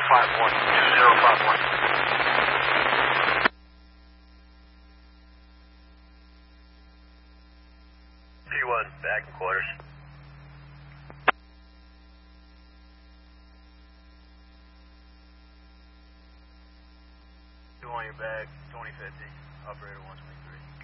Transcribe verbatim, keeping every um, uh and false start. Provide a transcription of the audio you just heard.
five one, two zero five one. P one, back in quarters. Two on your back, twenty fifty, operator one twenty-three.